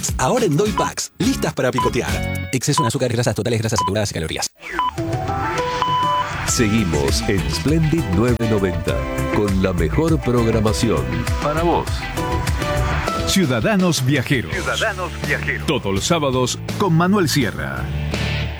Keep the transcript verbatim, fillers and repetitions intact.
nuevas, ahora en Doy Packs, listas para picotear. Exceso en azúcar, grasas totales, grasas saturadas y calorías. Seguimos en Splendid novecientos noventa con la mejor programación para vos. Ciudadanos Viajeros. Ciudadanos Viajeros. Todos los sábados con Manuel Sierra.